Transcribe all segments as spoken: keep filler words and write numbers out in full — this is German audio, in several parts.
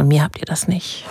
von mir habt ihr das nicht.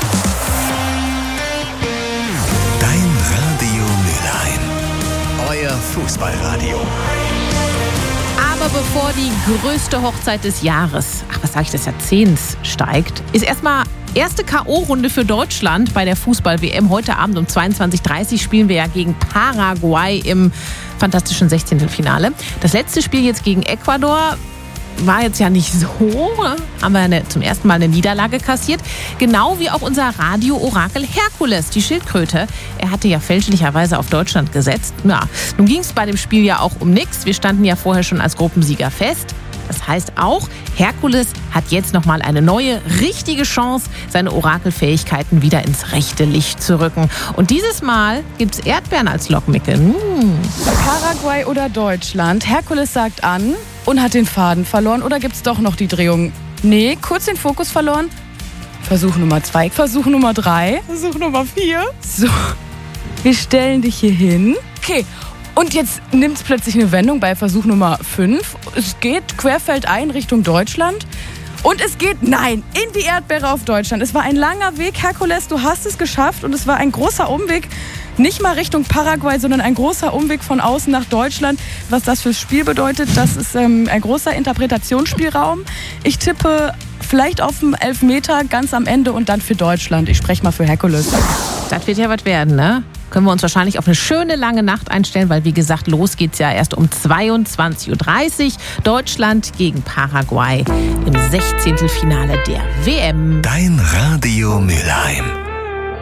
Dein Radio Mülheim. Euer Fußballradio. Aber bevor die größte Hochzeit des Jahres, ach was sage ich, des Jahrzehnts steigt, ist erstmal erste K O-Runde für Deutschland bei der Fußball-W M. Heute Abend um zweiundzwanzig Uhr dreißig spielen wir ja gegen Paraguay im fantastischen Sechzehntelfinale. Das letzte Spiel jetzt gegen Ecuador war jetzt ja nicht so, haben wir eine, zum ersten Mal eine Niederlage kassiert. Genau wie auch unser Radio-Orakel Herkules, die Schildkröte. Er hatte ja fälschlicherweise auf Deutschland gesetzt. Ja, nun ging es bei dem Spiel ja auch um nichts. Wir standen ja vorher schon als Gruppensieger fest. Das heißt auch, Herkules hat jetzt nochmal eine neue, richtige Chance, seine Orakelfähigkeiten wieder ins rechte Licht zu rücken. Und dieses Mal gibt's Erdbeeren als Lockmicke. Mmh. Paraguay oder Deutschland? Herkules sagt an und hat den Faden verloren. Oder gibt's doch noch die Drehung? Nee, kurz den Fokus verloren. Versuch Nummer zwei, Versuch Nummer drei, Versuch Nummer vier. So, wir stellen dich hier hin. Okay. Und jetzt nimmt es plötzlich eine Wendung bei Versuch Nummer fünf. Es geht querfeldein Richtung Deutschland. Und es geht, nein, in die Erdbeere auf Deutschland. Es war ein langer Weg, Herkules, du hast es geschafft. Und es war ein großer Umweg, nicht mal Richtung Paraguay, sondern ein großer Umweg von außen nach Deutschland. Was das fürs Spiel bedeutet, das ist ähm, ein großer Interpretationsspielraum. Ich tippe vielleicht auf den Elfmeter ganz am Ende und dann für Deutschland. Ich spreche mal für Herkules. Das wird ja was werden, ne? Können wir uns wahrscheinlich auf eine schöne lange Nacht einstellen, weil wie gesagt, los geht's ja erst um zweiundzwanzig Uhr dreißig. Deutschland gegen Paraguay im Sechzehntelfinale der W M. Dein Radio Mülheim.